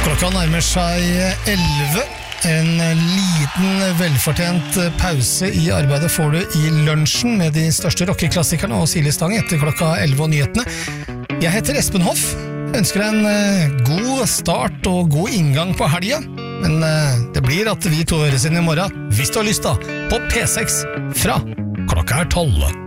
Klokka nærmer seg 11. En liten velfortjent pause i arbeidet får du i lunsjen med de største rockeklassikerne og Silje Stang etter klokka 11 og nyhetene. Jeg heter Espen Hoff, ønsker deg en god start og god inngang på helga, men det blir at vi to høres inn i morgen, hvis du har lyst da, på P6 fra klokka 12.